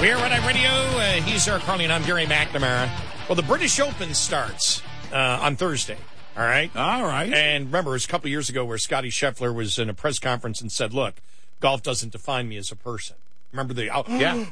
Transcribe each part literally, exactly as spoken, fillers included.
We're Red Eye Radio. Uh, he's Eric Carly, and I'm Gary McNamara. Well, the British Open starts uh, on Thursday, all right? All right. And remember, it was a couple of years ago where Scotty Scheffler was in a press conference and said, look, golf doesn't define me as a person. Remember the... Oh, yeah.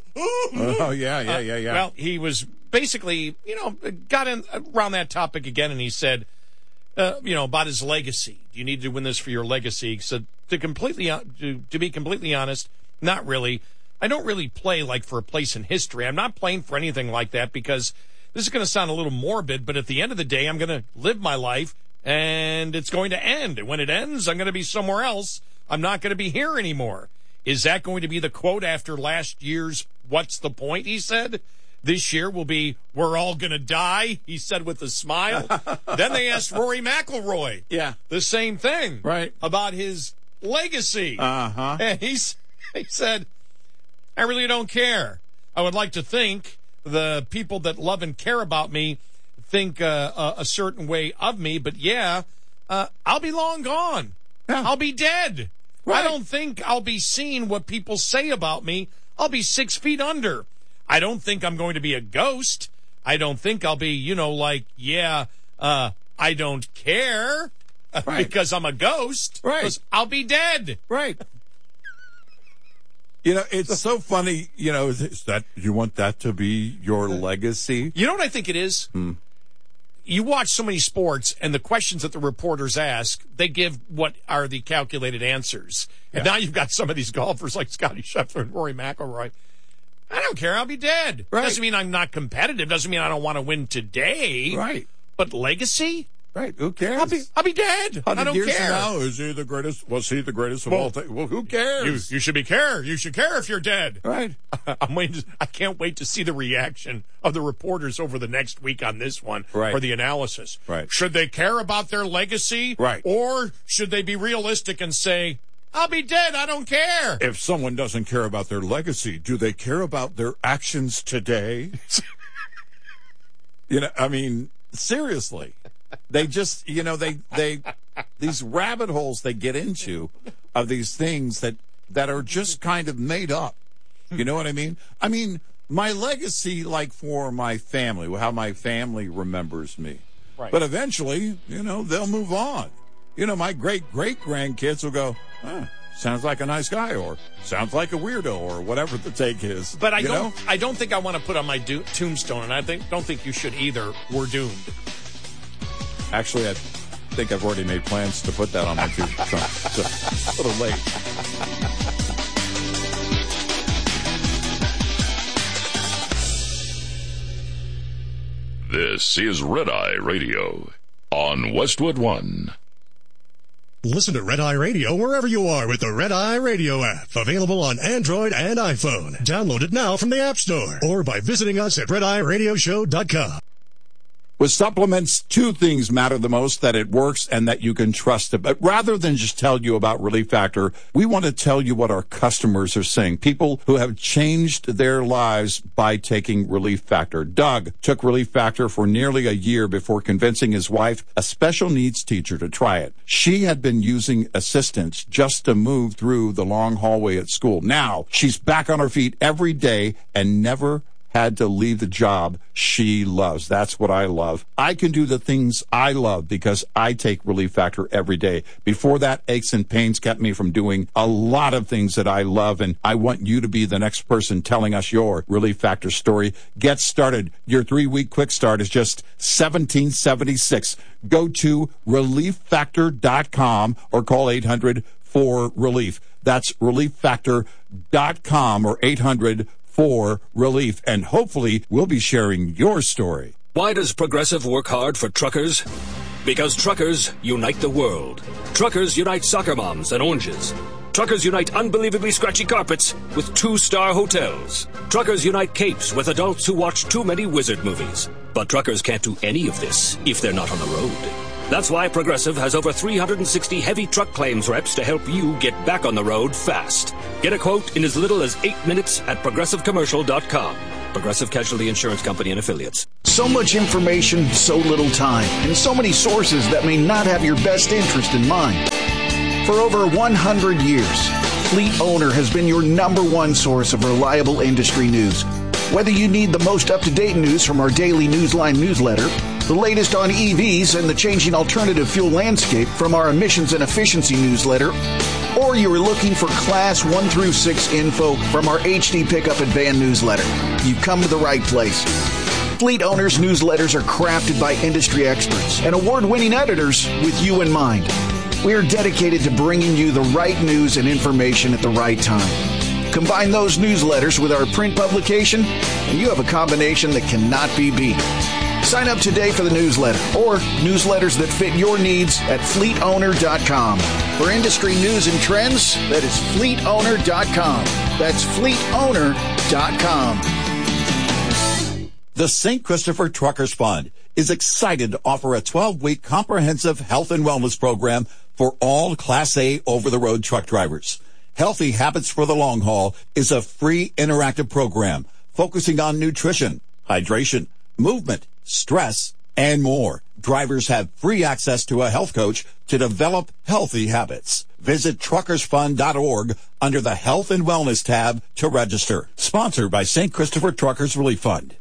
oh, yeah, yeah, yeah, yeah. Uh, well, he was basically, you know, got in around that topic again, and he said, uh, you know, about his legacy. You need to win this for your legacy. He said, to, completely, to, to be completely honest, not really. I don't really play like for a place in history. I'm not playing for anything like that because this is going to sound a little morbid, but at the end of the day, I'm going to live my life and it's going to end. And when it ends, I'm going to be somewhere else. I'm not going to be here anymore. Is that going to be the quote after last year's What's the Point, he said? This year will be, we're all going to die, he said with a smile. Then they asked Rory McIlroy yeah. the same thing right. about his legacy. Uh-huh. And he's, he said, I really don't care. I would like to think the people that love and care about me think uh, a, a certain way of me, but yeah, uh, I'll be long gone. Yeah. I'll be dead. Right. I don't think I'll be seeing what people say about me. I'll be six feet under. I don't think I'm going to be a ghost. I don't think I'll be, you know, like, yeah, uh, I don't care right. because I'm a ghost. Right. Because I'll be dead. Right. You know, it's so funny, you know, is that you want that to be your legacy? You know what I think it is? Hmm. You watch so many sports, and the questions that the reporters ask, they give what are the calculated answers. And yeah. now you've got some of these golfers like Scotty Scheffler and Rory McIlroy. I don't care. I'll be dead. Right. Doesn't mean I'm not competitive. Doesn't mean I don't want to win today. Right. But legacy? Right. Who cares? I'll be, I'll be dead. I don't years care. From now, is he the greatest? Was he the greatest of well, all time? Well, who cares? You, you should be care. You should care if you're dead. Right. I'm waiting. To, I can't wait to see the reaction of the reporters over the next week on this one right. for the analysis. Right. Should they care about their legacy? Right. Or should they be realistic and say, I'll be dead. I don't care. If someone doesn't care about their legacy, do they care about their actions today? You know, I mean, seriously. They just, you know, they, they, these rabbit holes they get into of these things that, that are just kind of made up. You know what I mean? I mean, my legacy, like for my family, how my family remembers me. Right. But eventually, you know, they'll move on. You know, my great-great-grandkids will go, huh, sounds like a nice guy, or sounds like a weirdo, or whatever the take is. But I you don't, know? I don't think I want to put on my do- tombstone, and I think, don't think you should either. We're doomed. Actually, I think I've already made plans to put that on my tombstone. So, it's a little late. This is Red Eye Radio on Westwood One. Listen to Red Eye Radio wherever you are with the Red Eye Radio app. Available on Android and iPhone. Download it now from the App Store or by visiting us at red eye radio show dot com. With supplements, two things matter the most, that it works and that you can trust it. But rather than just tell you about Relief Factor, we want to tell you what our customers are saying. People who have changed their lives by taking Relief Factor. Doug took Relief Factor for nearly a year before convincing his wife, a special needs teacher, to try it. She had been using assistance just to move through the long hallway at school. Now she's back on her feet every day and never had to leave the job she loves. That's what I love. I can do the things I love because I take Relief Factor every day. Before that, aches and pains kept me from doing a lot of things that I love, and I want you to be the next person telling us your Relief Factor story. Get started. Your three-week quick start is just seventeen seventy-six. Go to relief factor dot com or call eight hundred four relief. That's relief factor dot com or eight hundred for relief, and hopefully we'll be sharing your story. Why does Progressive work hard for truckers? Because truckers unite the world. Truckers unite soccer moms and oranges. Truckers unite unbelievably scratchy carpets with two-star hotels. Truckers unite capes with adults who watch too many wizard movies. But truckers can't do any of this if they're not on the road. That's why Progressive has over three hundred sixty heavy truck claims reps to help you get back on the road fast. Get a quote in as little as eight minutes at progressive commercial dot com. Progressive Casualty Insurance Company and Affiliates. So much information, so little time, and so many sources that may not have your best interest in mind. For over one hundred years, Fleet Owner has been your number one source of reliable industry news. Whether you need the most up-to-date news from our daily Newsline newsletter, the latest on E Vs and the changing alternative fuel landscape from our emissions and efficiency newsletter, or you are looking for Class one through six info from our H D Pickup and Van newsletter, you've come to the right place. Fleet Owners newsletters are crafted by industry experts and award-winning editors with you in mind. We are dedicated to bringing you the right news and information at the right time. Combine those newsletters with our print publication, and you have a combination that cannot be beat. Sign up today for the newsletter or newsletters that fit your needs at fleet owner dot com. For industry news and trends, that is fleet owner dot com. That's fleet owner dot com. The Saint Christopher Truckers Fund is excited to offer a twelve-week comprehensive health and wellness program for all Class A over-the-road truck drivers. Healthy Habits for the Long Haul is a free interactive program focusing on nutrition, hydration, movement, stress, and more. Drivers have free access to a health coach to develop healthy habits. Visit truckers fund dot org under the Health and Wellness tab to register. Sponsored by Saint Christopher Truckers Relief Fund.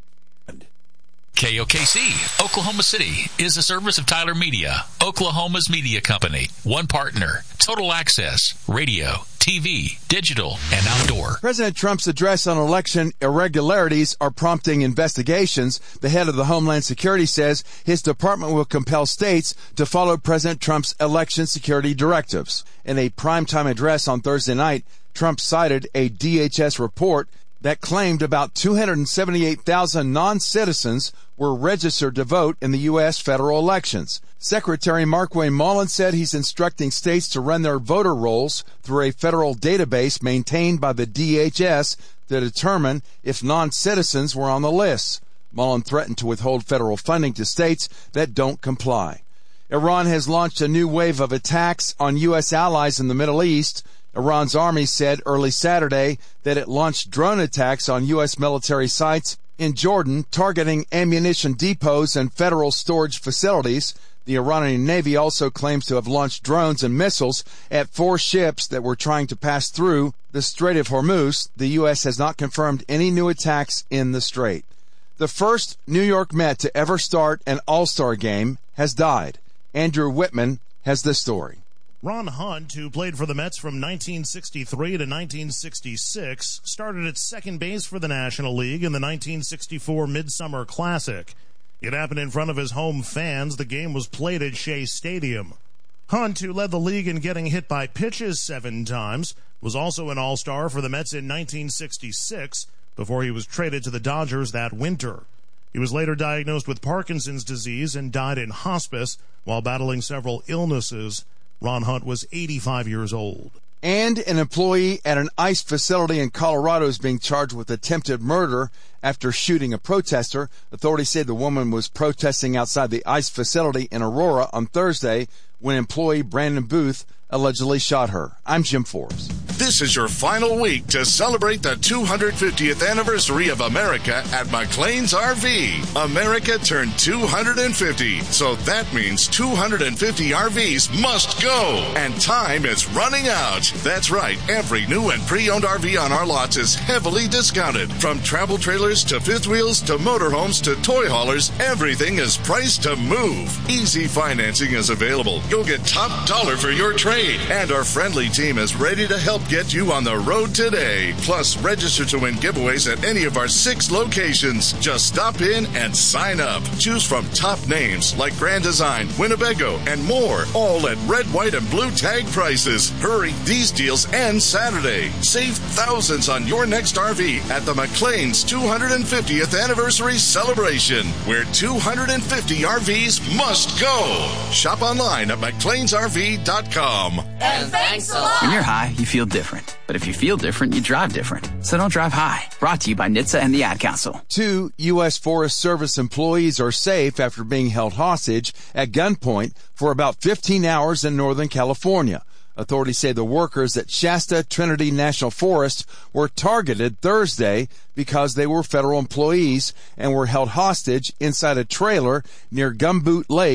K O K C, Oklahoma City, is a service of Tyler Media, Oklahoma's media company. One partner, total access, radio, T V, digital, and outdoor. President Trump's address on election irregularities are prompting investigations. The head of the Homeland Security says his department will compel states to follow President Trump's election security directives. In a primetime address on Thursday night, Trump cited a D H S report that claimed about two hundred seventy-eight thousand non-citizens were registered to vote in the U S federal elections. Secretary Markwayne Mullins said he's instructing states to run their voter rolls through a federal database maintained by the D H S to determine if non-citizens were on the list. Mullins threatened to withhold federal funding to states that don't comply. Iran has launched a new wave of attacks on U S allies in the Middle East. Iran's army said early Saturday that it launched drone attacks on U S military sites in Jordan, targeting ammunition depots and federal storage facilities. The Iranian Navy also claims to have launched drones and missiles at four ships that were trying to pass through the Strait of Hormuz. The U S has not confirmed any new attacks in the strait. The first New York Met to ever start an All-Star game has died. Andrew Whitman has the story. Ron Hunt, who played for the Mets from nineteen sixty-three to nineteen sixty-six, started at second base for the National League in the nineteen sixty-four Midsummer Classic. It happened in front of his home fans. The game was played at Shea Stadium. Hunt, who led the league in getting hit by pitches seven times, was also an All-Star for the Mets in nineteen sixty-six before he was traded to the Dodgers that winter. He was later diagnosed with Parkinson's disease and died in hospice while battling several illnesses. Ron Hunt was eighty-five years old. And an employee at an ICE facility in Colorado is being charged with attempted murder after shooting a protester. Authorities say the woman was protesting outside the ICE facility in Aurora on Thursday when employee Brandon Booth allegedly shot her. I'm Jim Forbes. This is your final week to celebrate the two hundred fiftieth anniversary of America at McLean's R V. America turned two hundred fifty, so that means two hundred fifty R Vs must go, and time is running out. That's right, every new and pre-owned R V on our lots is heavily discounted. From travel trailers to fifth wheels to motorhomes to toy haulers, everything is priced to move. Easy financing is available. You'll get top dollar for your trade, and our friendly team is ready to help get you on the road today. Plus, register to win giveaways at any of our six locations. Just stop in and sign up. Choose from top names like Grand Design, Winnebago, and more, all at red, white, and blue tag prices. Hurry, these deals end Saturday. Save thousands on your next R V at the McLean's two hundred fiftieth anniversary celebration, where two hundred fifty R Vs must go. Shop online at mcleans r v dot com. And thanks a lot. When you're high, you feel different. But if you feel different, you drive different. So don't drive high. Brought to you by N H T S A and the Ad Council. Two U S Forest Service employees are safe after being held hostage at gunpoint for about fifteen hours in Northern California. Authorities say the workers at Shasta Trinity National Forest were targeted Thursday because they were federal employees and were held hostage inside a trailer near Gumboot Lake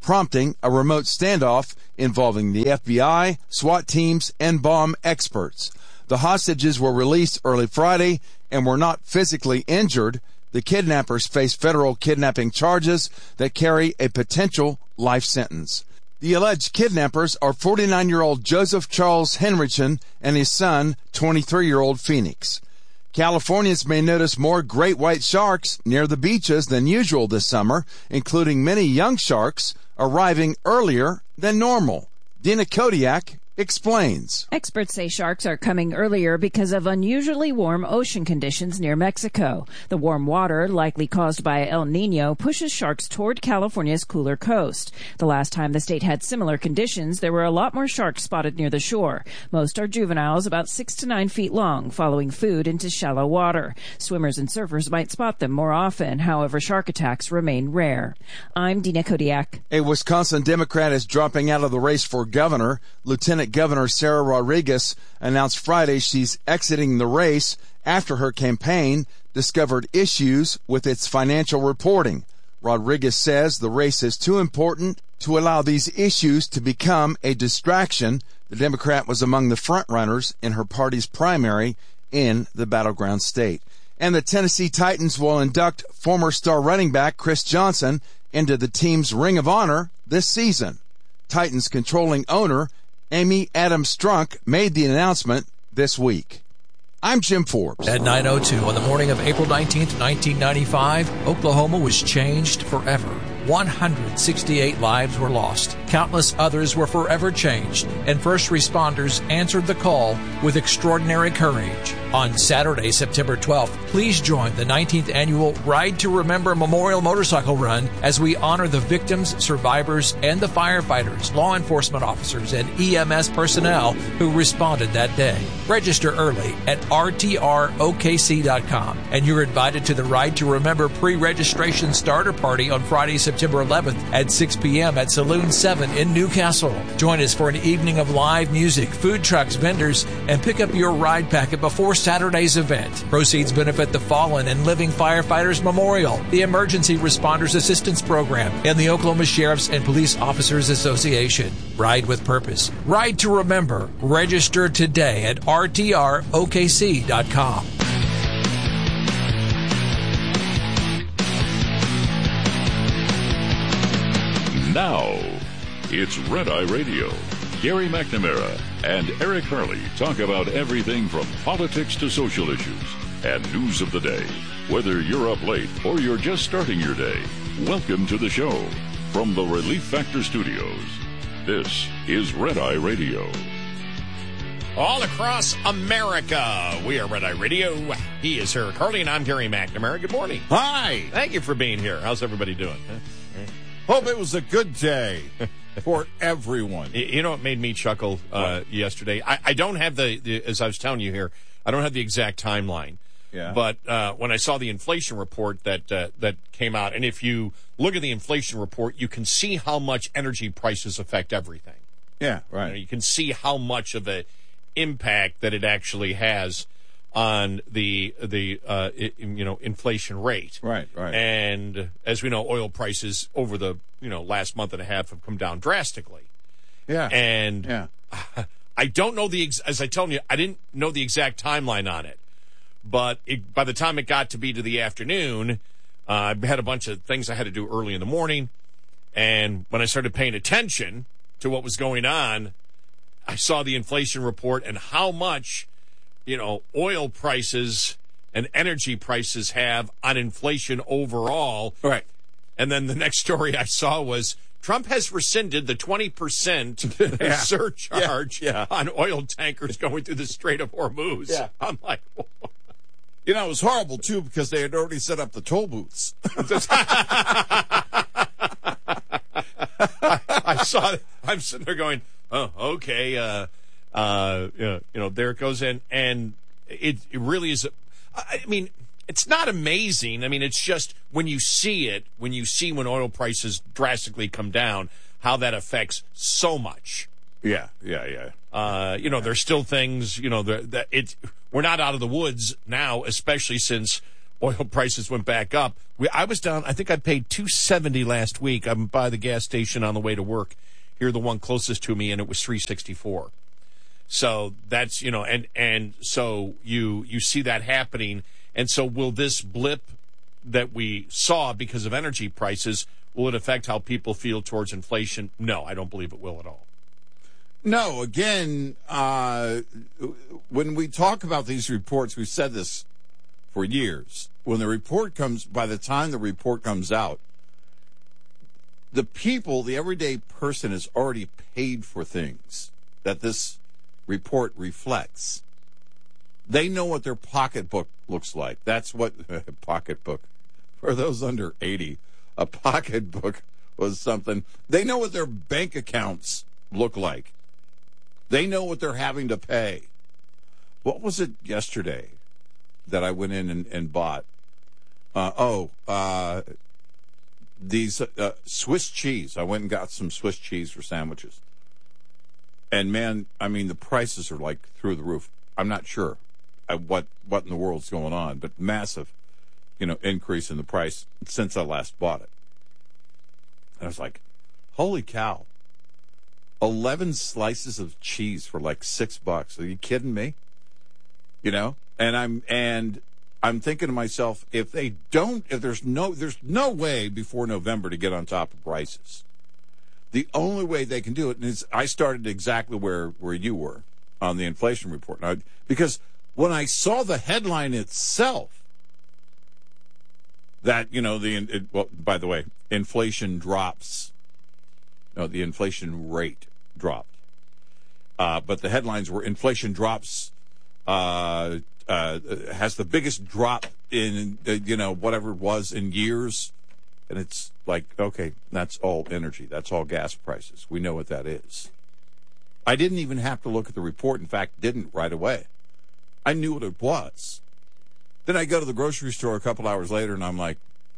prompting a remote standoff involving the F B I, SWAT teams, and bomb experts. The hostages were released early Friday and were not physically injured. The kidnappers face federal kidnapping charges that carry a potential life sentence. The alleged kidnappers are forty-nine-year-old Joseph Charles Henrichon and his son, twenty-three-year-old Phoenix. Californians may notice more great white sharks near the beaches than usual this summer, including many young sharks arriving earlier than normal. Dina Kodiak explains. Experts say sharks are coming earlier because of unusually warm ocean conditions near Mexico. The warm water, likely caused by El Nino, pushes sharks toward California's cooler coast. The last time the state had similar conditions, there were a lot more sharks spotted near the shore. Most are juveniles, about six to nine feet long, following food into shallow water. Swimmers and surfers might spot them more often. However, shark attacks remain rare. I'm Dina Kodiak. A Wisconsin Democrat is dropping out of the race for governor. Lieutenant Governor Sarah Rodriguez announced Friday she's exiting the race after her campaign discovered issues with its financial reporting. Rodriguez says the race is too important to allow these issues to become a distraction. The Democrat was among the frontrunners in her party's primary in the battleground state. And the Tennessee Titans will induct former star running back Chris Johnson into the team's Ring of Honor this season. Titans controlling owner Amy Adams Strunk made the announcement this week. I'm Jim Forbes. At nine oh two on the morning of April nineteenth, nineteen ninety-five, Oklahoma was changed forever. one hundred sixty-eight lives were lost. Countless others were forever changed, and first responders answered the call with extraordinary courage. On Saturday, September twelfth, please join the nineteenth annual Ride to Remember Memorial Motorcycle Run as we honor the victims, survivors, and the firefighters, law enforcement officers, and E M S personnel who responded that day. Register early at R T R O K C dot com, and you're invited to the Ride to Remember pre-registration starter party on Friday, September eleventh at six p.m. at Saloon seven in Newcastle. Join us for an evening of live music, food trucks, vendors, and pick up your ride packet before Saturday's event. Proceeds benefit the Fallen and Living Firefighters Memorial, the Emergency Responders Assistance Program, and the Oklahoma Sheriff's and Police Officers Association. Ride with purpose. Ride to Remember. Register today at R T R O K C dot com. Now, it's Red Eye Radio. Gary McNamara and Eric Harley talk about everything from politics to social issues and news of the day. Whether you're up late or you're just starting your day, welcome to the show. From the Relief Factor Studios, this is Red Eye Radio. All across America, we are Red Eye Radio. He is Eric Harley, and I'm Gary McNamara. Good morning. Hi. Thank you for being here. How's everybody doing? Hope it was a good day for everyone. You know what made me chuckle uh, yesterday? I, I don't have the, the, as I was telling you here, I don't have the exact timeline. Yeah. But uh, when I saw the inflation report that uh, that came out, and if you look at the inflation report, you can see how much energy prices affect everything. Yeah, right. You know, you can see how much of an impact that it actually has on the the uh, it, you know inflation rate. Right, right. And as we know, oil prices over the you know last month and a half have come down drastically. Yeah. And yeah. I don't know the ex- as I told you, I didn't know the exact timeline on it. But it, by the time it got to be to the afternoon, uh, I had a bunch of things I had to do early in the morning. And when I started paying attention to what was going on, I saw the inflation report and how much, you know, oil prices and energy prices have on inflation overall. Right. And then the next story I saw was Trump has rescinded the twenty percent yeah. surcharge yeah. Yeah. on oil tankers going through the Strait of Hormuz. Yeah. I'm like, whoa. You know, it was horrible, too, because they had already set up the toll booths. I, I saw it. I'm sitting there going, oh, okay. Uh, uh, you know, there it goes in. And it, it really is. A, I mean, it's not amazing. I mean, it's just when you see it, when you see when oil prices drastically come down, how that affects so much. Yeah, yeah, yeah. Uh, you know, there's still things, you know, that it, we're not out of the woods now, especially since oil prices went back up. We, I was down, I think I paid two seventy last week. I'm by the gas station on the way to work. Here, the one closest to me, and it was three sixty-four. So that's, you know, and, and so you you see that happening. And so will this blip that we saw because of energy prices, will it affect how people feel towards inflation? No, I don't believe it will at all. No, again, uh, when we talk about these reports, we've said this for years. When the report comes, by the time the report comes out, the people, the everyday person, is already paid for things that this report reflects. They know what their pocketbook looks like. That's what pocketbook, for those under eighty, a pocketbook was something. They know what their bank accounts look like. They know what they're having to pay. What was it yesterday that I went in and, and bought? Uh, oh, uh, these uh, Swiss cheese. I went and got some Swiss cheese for sandwiches. And, man, I mean, the prices are, like, through the roof. I'm not sure what, what in the world's going on, but massive, you know, increase in the price since I last bought it. And I was like, holy cow. eleven slices of cheese for like six bucks. Are you kidding me? You know, and I'm and I'm thinking to myself, if they don't, if there's no, there's no way before November to get on top of prices. The only way they can do it, and it's, I started exactly where where you were on the inflation report, now, because when I saw the headline itself, that you know the it, well, by the way, inflation drops. No, the inflation rate dropped. Uh, but the headlines were inflation drops, uh, uh, has the biggest drop in, uh, you know, whatever it was in years. And it's like, okay, that's all energy. That's all gas prices. We know what that is. I didn't even have to look at the report. In fact, didn't right away. I knew what it was. Then I go to the grocery store a couple hours later and I'm like,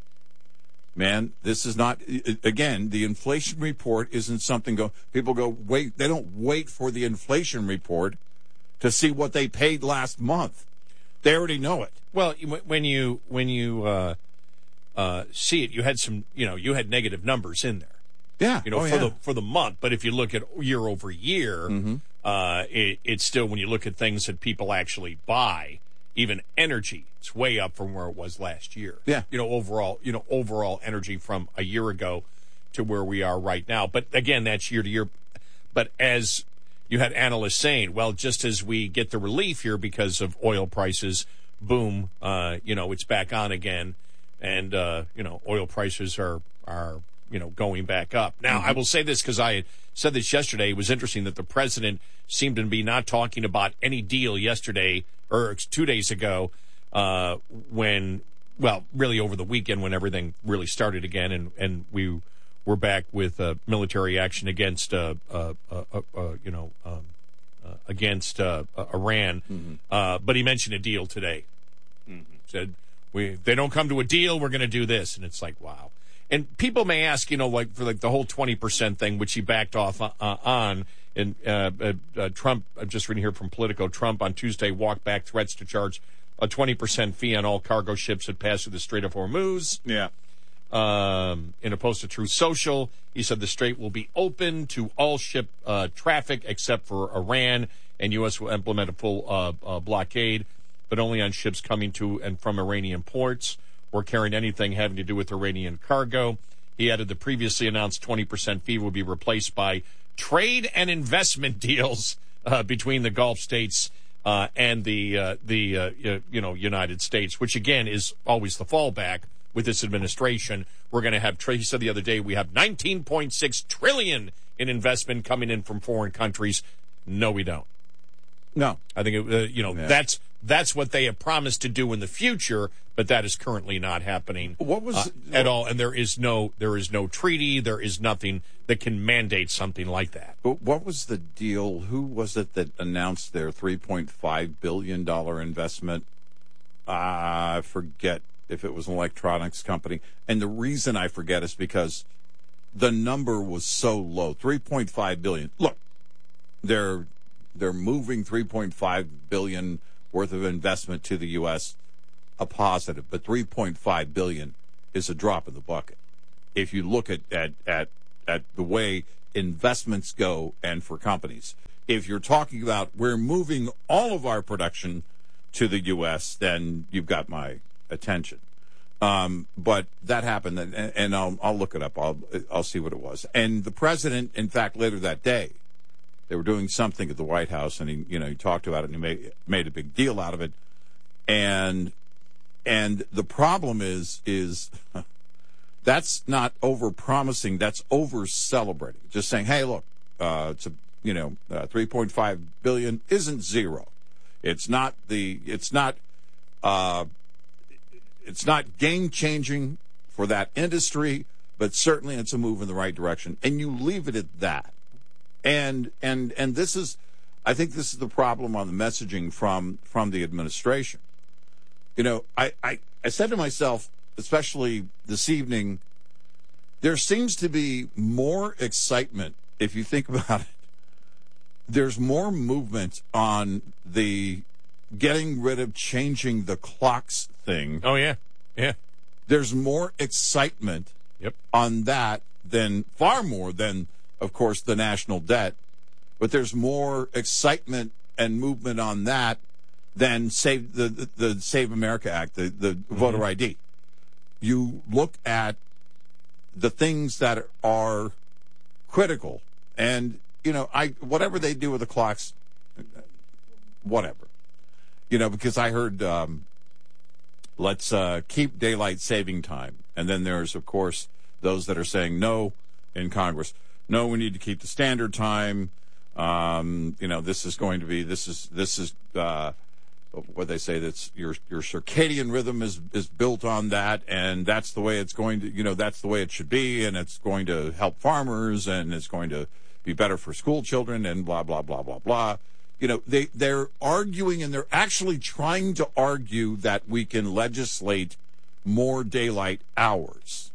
man, this is not, again, the inflation report isn't something go, people go, wait, they don't wait for the inflation report to see what they paid last month. They already know it. Well, when you, when you, uh, uh, see it, you had some, you know, you had negative numbers in there. Yeah. You know, oh, for yeah. the, for the month. But if you look at year over year, mm-hmm. uh, it, it's still, when you look at things that people actually buy, even energy, it's way up from where it was last year. Yeah. You know, overall, you know, overall energy from a year ago to where we are right now. But again, that's year to year. But as you had analysts saying, well, just as we get the relief here because of oil prices, boom, uh, you know, it's back on again. And, uh, you know, oil prices are, are, you know, going back up. Now, mm-hmm. I will say this because I had said this yesterday. It was interesting that the president seemed to be not talking about any deal yesterday or two days ago uh, when, well, really over the weekend when everything really started again and, and we were back with uh, military action against, uh, uh, uh, uh, uh, you know, um, uh, against uh, uh, Iran. Mm-hmm. Uh, but he mentioned a deal today. Mm-hmm. Said, we, if they don't come to a deal, we're going to do this. And it's like, wow. And people may ask, you know, like for like the whole twenty percent thing, which he backed off uh, on. And uh, uh, uh, Trump, I'm just reading here from Politico, Trump on Tuesday walked back threats to charge a twenty percent fee on all cargo ships that pass through the Strait of Hormuz. Yeah. Um, in a post to Truth Social, he said the strait will be open to all ship uh, traffic except for Iran, and U S will implement a full uh, uh, blockade, but only on ships coming to and from Iranian ports or carrying anything having to do with Iranian cargo. He added the previously announced twenty percent fee will be replaced by trade and investment deals uh, between the Gulf states uh, and the uh, the uh, you know United States, which again is always the fallback with this administration. We're going to have, he said the other day, we have nineteen point six trillion dollars in investment coming in from foreign countries. No, we don't. No, I think it, uh, you know yeah. that's that's what they have promised to do in the future, but that is currently not happening. What was uh, at all? And there is no there is no treaty. There is nothing that can mandate something like that. But what was the deal? Who was it that announced their three point five billion dollar investment? Uh, I forget if it was an electronics company. And the reason I forget is because the number was so low, three point five billion dollars. Look, they're they're moving three point five billion dollars worth of investment to the U S a positive, but three point five billion dollars is a drop in the bucket. If you look at, at, at, at the way investments go and for companies. If you're talking about we're moving all of our production to the U S, then you've got my attention. Um, but that happened, and, and I'll, I'll look it up. I'll, I'll see what it was. And the president, in fact, later that day, they were doing something at the White House, and he, you know, he talked about it and he made, made a big deal out of it. And and the problem is is that's not over promising. That's over celebrating. Just saying, hey, look, uh, it's a you know uh, three point five billion isn't zero. It's not the it's not uh, it's not game changing for that industry, but certainly it's a move in the right direction. And you leave it at that. And and and this is, I think this is the problem on the messaging from from the administration. You know, I, I, I said to myself, especially this evening, there seems to be more excitement, if you think about it. There's more movement on the getting rid of changing the clocks thing. Oh, yeah. Yeah. There's more excitement yep. on that than, far more than, of course, the national debt. But there's more excitement and movement on that than Save the, the, the Save America Act, the, the mm-hmm. voter I D. You look at the things that are critical, and, you know, I whatever they do with the clocks, whatever. You know, because I heard, um, let's uh, keep daylight saving time. And then there's, of course, those that are saying no in Congress. No, we need to keep the standard time. Um, you know, this is going to be, this is, this is, uh, what they say, that's your, your circadian rhythm is, is built on that. And that's the way it's going to, you know, that's the way it should be. And it's going to help farmers, and it's going to be better for school children, and blah, blah, blah, blah, blah. You know, they, they're arguing, and they're actually trying to argue that we can legislate more daylight hours.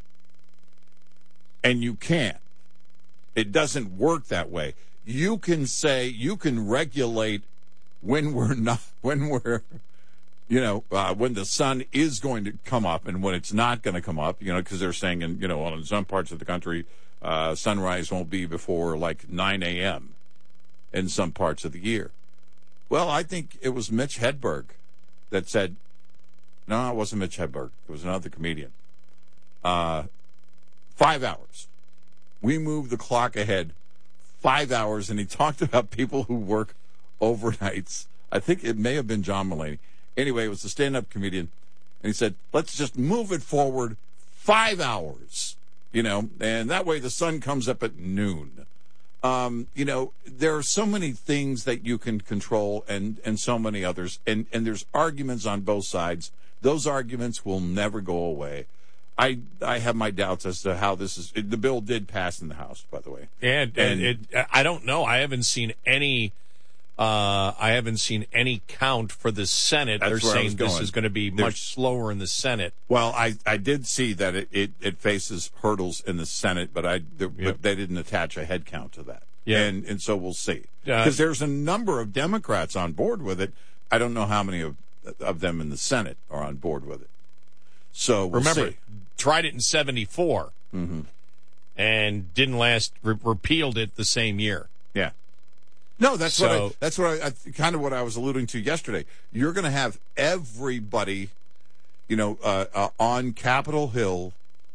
And you can't. It doesn't work that way. You can say, you can regulate when we're not, when we're, you know, uh, when the sun is going to come up and when it's not going to come up, you know, because they're saying, in, you know, in some parts of the country, uh, sunrise won't be before like nine a.m. in some parts of the year. Well, I think it was Mitch Hedberg that said, no, it wasn't Mitch Hedberg. It was another comedian. Uh, five hours. We moved the clock ahead five hours, and he talked about people who work overnights. I think it may have been John Mulaney. Anyway, it was a stand-up comedian, and he said, let's just move it forward five hours, you know, and that way the sun comes up at noon. Um, you know, there are so many things that you can control, and, and so many others, and, and there's arguments on both sides. Those arguments will never go away. I I have my doubts as to how this is. The bill did pass in the House, by the way. And, and, and it, I don't know. I haven't seen any. Uh, I haven't seen any count for the Senate. They're saying this is going to be much slower in the Senate. Well, I, I did see that it, it, it faces hurdles in the Senate, but I the, Yep. but they didn't attach a head count to that. Yeah. And and so we'll see, Uh, because there's a number of Democrats on board with it. I don't know how many of of them in the Senate are on board with it. So we'll Remember, see. tried it in seventy-four Mm-hmm. and didn't last. Re- repealed it the same year. Yeah. No, that's So- what I, that's what I, I kind of what I was alluding to yesterday. You're going to have everybody, you know, uh, uh, on Capitol Hill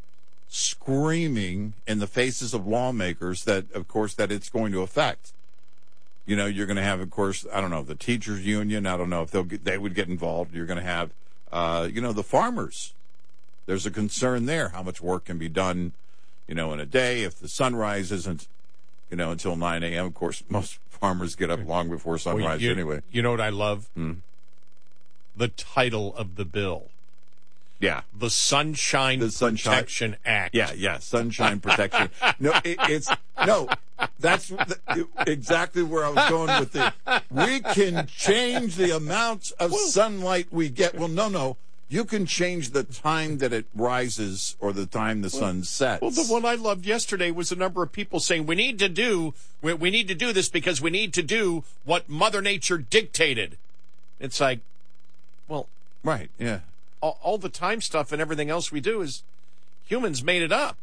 screaming in the faces of lawmakers that, of course, that it's going to affect. You know, you're going to have, of course, I don't know, the teachers union. I don't know if they'll get, they would get involved. You're going to have, uh, you know, the farmers. There's a concern there, how much work can be done, you know, in a day if the sunrise isn't, you know, until nine a.m. Of course, most farmers get up long before sunrise Well, you, anyway. You know what I love? Mm. The title of the bill. Yeah. The Sunshine, The Sunshine- Protection Act. Yeah, yeah, sunshine protection. No, it, it's no. That's the, exactly where I was going with it. We can change the amount of sunlight we get. Well, no, no. You can change the time that it rises or the time the sun sets. Well, the one I loved yesterday was a number of people saying we need to do we, we need to do this because we need to do what Mother Nature dictated. It's like, well, right, yeah. all, all the time stuff and everything else we do is humans made it up.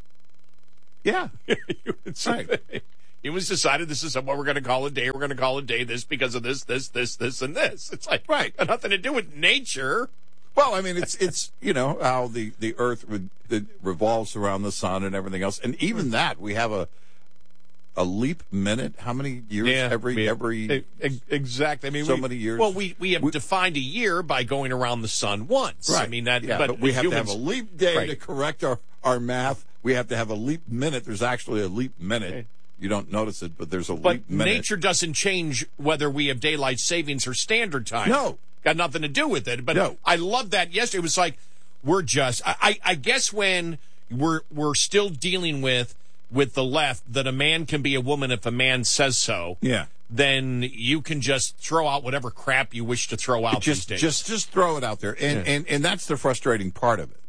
Yeah. humans, right. humans decided this is what we're going to call a day. We're going to call a day this because of this, this, this, this, and this. It's like, right. Got nothing to do with nature. Well, I mean, it's, it's you know, how the, the earth re- it revolves around the sun and everything else. And even that, we have a a leap minute. How many years yeah, every, we, every, exactly. I mean, so we, many years. Well, we, we have we, defined a year by going around the sun once. Right. I mean, that, yeah, but, but we have humans, to have a leap day right. to correct our, our math. We have to have a leap minute. There's actually a leap minute. Okay. You don't notice it, but there's a but leap minute. Nature doesn't change whether we have daylight savings or standard time. No. Got nothing to do with it. But no. I love that yesterday. It was like, we're just, I, I, I guess when we're, we're still dealing with, with the left, that a man can be a woman if a man says so. Yeah. Then you can just throw out whatever crap you wish to throw out just, these days. Just, just throw it out there. And, yeah. and, and that's the frustrating part of it.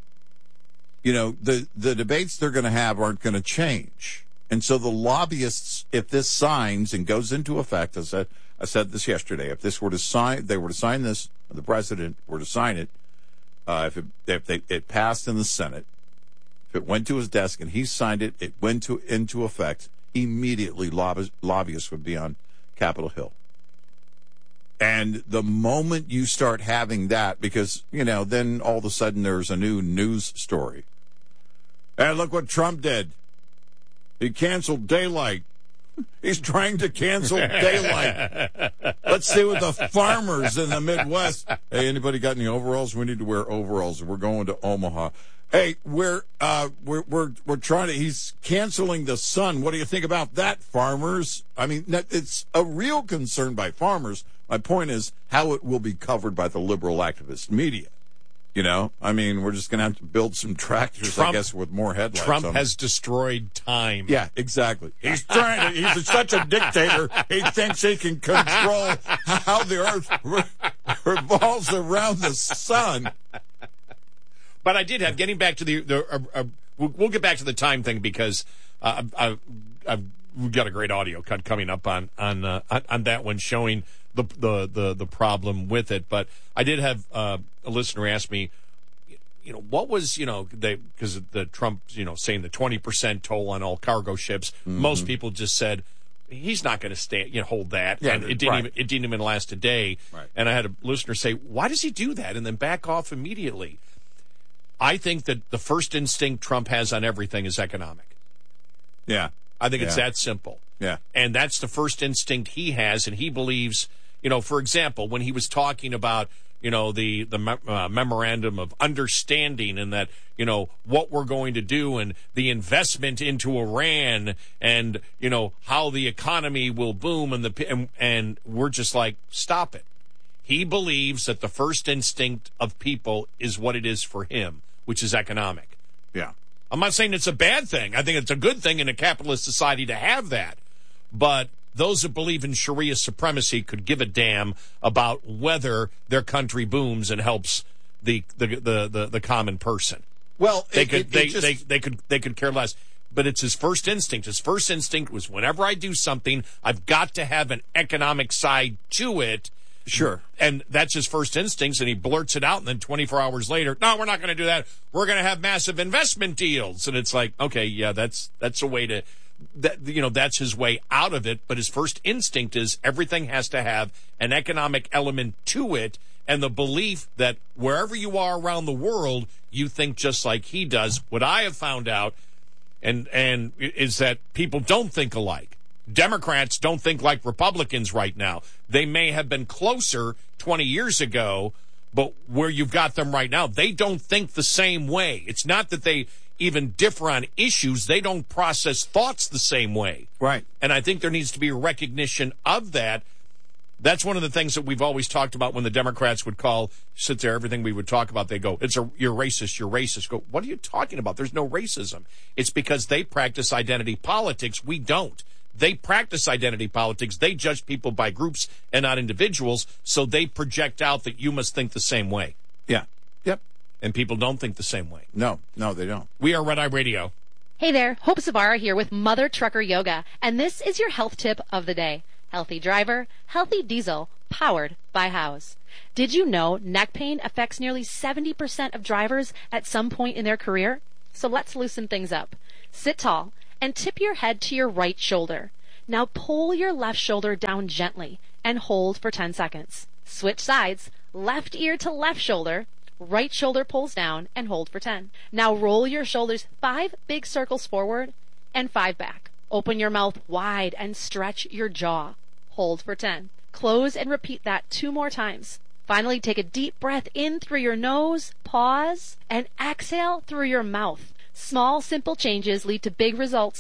You know, the, the debates they're going to have aren't going to change. And so the lobbyists, if this signs and goes into effect, I said, I said this yesterday, if this were to sign, they were to sign this, the president were to sign it, uh, if it, if they, it passed in the Senate, if it went to his desk and he signed it, it went to, into effect, immediately lobby, lobbyists would be on Capitol Hill. And the moment you start having that, because, you know, then all of a sudden there's a new news story. And look what Trump did. He canceled daylight. He's trying to cancel daylight. Let's see what the farmers in the Midwest. Hey, anybody got any overalls? We need to wear overalls. We're going to Omaha. Hey, we're uh, we're we're we're trying to. He's canceling the sun. What do you think about that, farmers? I mean, it's a real concern by farmers. My point is how it will be covered by the liberal activist media. You know, I mean, we're just going to have to build some tractors, Trump, I guess, with more headlights. Trump on has destroyed time. Yeah, exactly. He's trying to, he's such a dictator, he thinks he can control how the earth re- revolves around the sun. But I did have, getting back to the, the uh, uh, we'll, we'll get back to the time thing because uh, I've, I've, we've got a great audio cut coming up on, on, uh, on, on that one showing the, the, the, the problem with it. But I did have uh, a listener ask me, you know, what was, you know, they, because the Trump, you know, saying the twenty percent toll on all cargo ships, mm-hmm. most people just said, he's not going to stay, you know, hold that. Yeah, and it didn't right. even, it didn't even last a day. Right. And I had a listener say, why does he do that? And then back off immediately. I think that the first instinct Trump has on everything is economic. Yeah. I think yeah. it's that simple. Yeah. And that's the first instinct he has. And he believes, you know, for example, when he was talking about, you know, the, the me- uh, memorandum of understanding and that, you know, what we're going to do and the investment into Iran and, you know, how the economy will boom and the, and, and we're just like, stop it. He believes that the first instinct of people is what it is for him, which is economic. Yeah. I'm not saying it's a bad thing. I think it's a good thing in a capitalist society to have that. But those that believe in Sharia supremacy could give a damn about whether their country booms and helps the the the, the, the common person. Well, they it, could it, they, it just... they they could they could care less. But it's his first instinct. His first instinct was whenever I do something, I've got to have an economic side to it. Sure. And that's his first instincts, and he blurts it out, and then twenty-four hours later, no, we're not going to do that. We're going to have massive investment deals. And it's like, okay, yeah, that's that's a way to, that you know, that's his way out of it. But his first instinct is everything has to have an economic element to it, and the belief that wherever you are around the world, you think just like he does. What I have found out, and and is that people don't think alike. Democrats don't think like Republicans right now. They may have been closer twenty years ago, but where you've got them right now, they don't think the same way. It's not that they even differ on issues. They don't process thoughts the same way. Right. And I think there needs to be a recognition of that. That's one of the things that we've always talked about when the Democrats would call, sit there, everything we would talk about, they go, it's a, you're racist, you're racist. Go, what are you talking about? There's no racism. It's because they practice identity politics. We don't. They practice identity politics. They judge people by groups and not individuals, so they project out that you must think the same way. Yeah. Yep. And people don't think the same way. No, no, they don't. We are Red Eye Radio. Hey there, Hope Savara here with Mother Trucker Yoga, and this is your health tip of the day. Healthy driver, healthy diesel, powered by House. Did you know neck pain affects nearly seventy percent of drivers at some point in their career? So let's loosen things up. Sit tall and tip your head to your right shoulder. Now pull your left shoulder down gently and hold for ten seconds. Switch sides, left ear to left shoulder, right shoulder pulls down and hold for ten. Now roll your shoulders five big circles forward and five back. Open your mouth wide and stretch your jaw. Hold for ten. Close and repeat that two more times. Finally, take a deep breath in through your nose, pause, and exhale through your mouth. Small, simple changes lead to big results